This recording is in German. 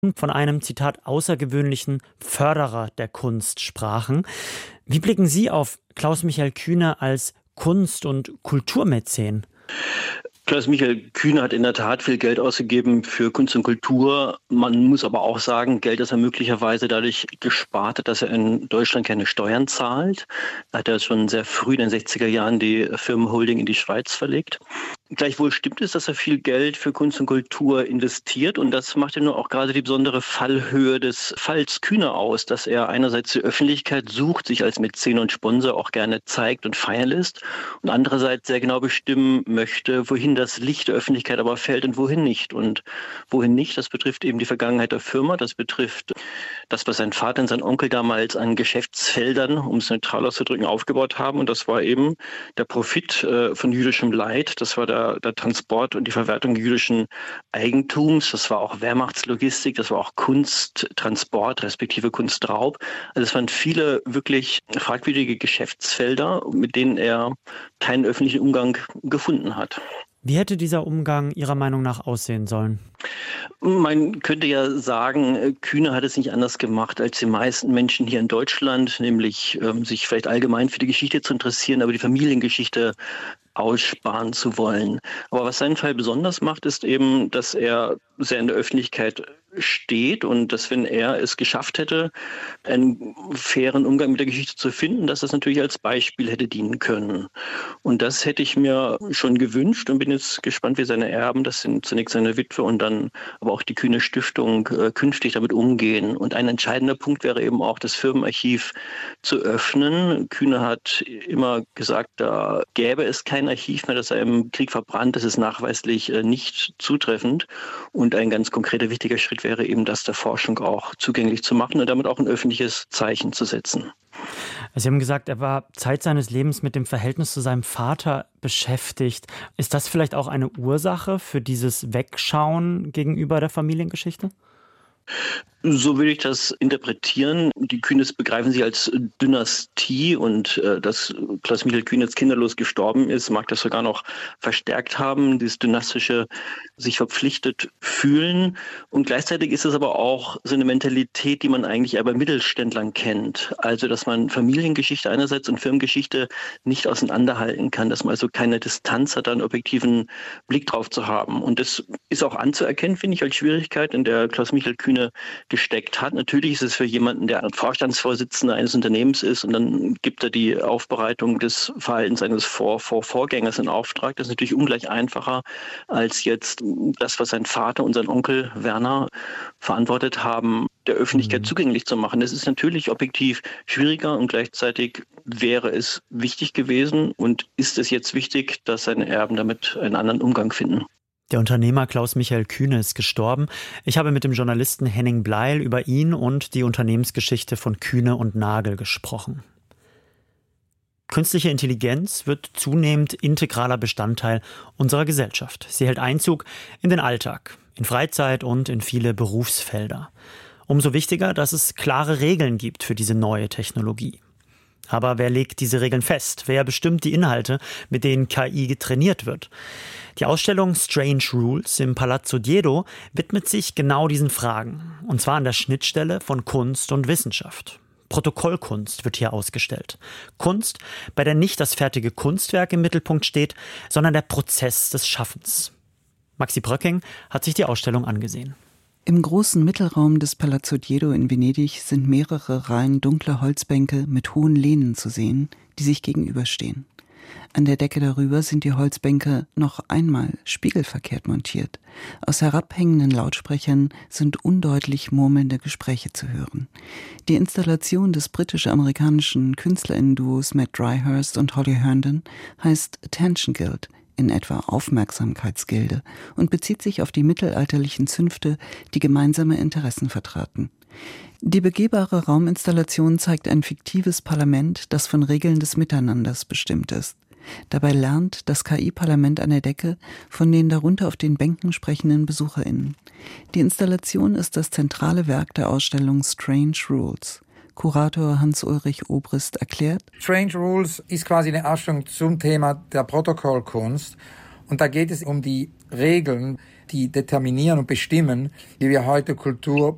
von einem, Zitat, außergewöhnlichen Förderer der Kunst sprachen. Wie blicken Sie auf Klaus-Michael Kühne als Kunst- und Kulturmäzen? Klaus-Michael Kühne hat in der Tat viel Geld ausgegeben für Kunst und Kultur. Man muss aber auch sagen, Geld, das er möglicherweise dadurch gespart hat, dass er in Deutschland keine Steuern zahlt. Da hat er schon sehr früh in den 60er Jahren die Firmenholding in die Schweiz verlegt. Gleichwohl stimmt es, dass er viel Geld für Kunst und Kultur investiert, und das macht ja nur auch gerade die besondere Fallhöhe des Falls Kühne aus, dass er einerseits die Öffentlichkeit sucht, sich als Mäzen und Sponsor auch gerne zeigt und feiern lässt, und andererseits sehr genau bestimmen möchte, wohin das Licht der Öffentlichkeit aber fällt und wohin nicht. Und wohin nicht, das betrifft eben die Vergangenheit der Firma, das betrifft das, was sein Vater und sein Onkel damals an Geschäftsfeldern, um es neutral auszudrücken, aufgebaut haben, und das war eben der Profit von jüdischem Leid, das war der Transport und die Verwertung jüdischen Eigentums, das war auch Wehrmachtslogistik, das war auch Kunsttransport respektive Kunstraub. Also es waren viele wirklich fragwürdige Geschäftsfelder, mit denen er keinen öffentlichen Umgang gefunden hat. Wie hätte dieser Umgang Ihrer Meinung nach aussehen sollen? Man könnte ja sagen, Kühne hat es nicht anders gemacht als die meisten Menschen hier in Deutschland, nämlich sich vielleicht allgemein für die Geschichte zu interessieren, aber die Familiengeschichte aussparen zu wollen. Aber was seinen Fall besonders macht, ist eben, dass er sehr in der Öffentlichkeit steht und dass, wenn er es geschafft hätte, einen fairen Umgang mit der Geschichte zu finden, dass das natürlich als Beispiel hätte dienen können. Und das hätte ich mir schon gewünscht und bin jetzt gespannt, wie seine Erben, das sind zunächst seine Witwe und dann aber auch die Kühne Stiftung, künftig damit umgehen. Und ein entscheidender Punkt wäre eben auch, das Firmenarchiv zu öffnen. Kühne hat immer gesagt, da gäbe es kein Archiv mehr, das sei im Krieg verbrannt. Das ist nachweislich nicht zutreffend. Und ein ganz konkreter, wichtiger Schritt wäre eben, das der Forschung auch zugänglich zu machen und damit auch ein öffentliches Zeichen zu setzen. Sie haben gesagt, er war Zeit seines Lebens mit dem Verhältnis zu seinem Vater beschäftigt. Ist das vielleicht auch eine Ursache für dieses Wegschauen gegenüber der Familiengeschichte? So würde ich das interpretieren. Die Kühnes begreifen sich als Dynastie, und dass Klaus-Michael Kühne jetzt kinderlos gestorben ist, mag das sogar noch verstärkt haben, dieses dynastische sich verpflichtet fühlen. Und gleichzeitig ist es aber auch so eine Mentalität, die man eigentlich eher bei Mittelständlern kennt. Also, dass man Familiengeschichte einerseits und Firmengeschichte nicht auseinanderhalten kann, dass man also keine Distanz hat, einen objektiven Blick drauf zu haben. Und das ist auch anzuerkennen, finde ich, als Schwierigkeit, in der Klaus-Michael Kühne gesteckt hat. Natürlich ist es für jemanden, der Vorstandsvorsitzender eines Unternehmens ist, und dann gibt er die Aufbereitung des Verhaltens eines Vorgängers in Auftrag. Das ist natürlich ungleich einfacher als jetzt das, was sein Vater und sein Onkel Werner verantwortet haben, der Öffentlichkeit zugänglich zu machen. Das ist natürlich objektiv schwieriger, und gleichzeitig wäre es wichtig gewesen und ist es jetzt wichtig, dass seine Erben damit einen anderen Umgang finden. Der Unternehmer Klaus-Michael Kühne ist gestorben. Ich habe mit dem Journalisten Henning Bleil über ihn und die Unternehmensgeschichte von Kühne und Nagel gesprochen. Künstliche Intelligenz wird zunehmend integraler Bestandteil unserer Gesellschaft. Sie hält Einzug in den Alltag, in Freizeit und in viele Berufsfelder. Umso wichtiger, dass es klare Regeln gibt für diese neue Technologie. Aber wer legt diese Regeln fest? Wer bestimmt die Inhalte, mit denen KI getrainiert wird? Die Ausstellung Strange Rules im Palazzo Diedo widmet sich genau diesen Fragen. Und zwar an der Schnittstelle von Kunst und Wissenschaft. Protokollkunst wird hier ausgestellt. Kunst, bei der nicht das fertige Kunstwerk im Mittelpunkt steht, sondern der Prozess des Schaffens. Maxi Bröcking hat sich die Ausstellung angesehen. Im großen Mittelraum des Palazzo Diedo in Venedig sind mehrere Reihen dunkler Holzbänke mit hohen Lehnen zu sehen, die sich gegenüberstehen. An der Decke darüber sind die Holzbänke noch einmal spiegelverkehrt montiert. Aus herabhängenden Lautsprechern sind undeutlich murmelnde Gespräche zu hören. Die Installation des britisch-amerikanischen KünstlerInnen-Duos Matt Dryhurst und Holly Herndon heißt Attention Guild, in etwa Aufmerksamkeitsgilde, und bezieht sich auf die mittelalterlichen Zünfte, die gemeinsame Interessen vertraten. Die begehbare Rauminstallation zeigt ein fiktives Parlament, das von Regeln des Miteinanders bestimmt ist. Dabei lernt das KI-Parlament an der Decke von den darunter auf den Bänken sprechenden BesucherInnen. Die Installation ist das zentrale Werk der Ausstellung Strange Rules. Kurator Hans-Ulrich Obrist erklärt: Strange Rules ist quasi eine Ausstellung zum Thema der Protokollkunst. Und da geht es um die Regeln, die determinieren und bestimmen, wie wir heute Kultur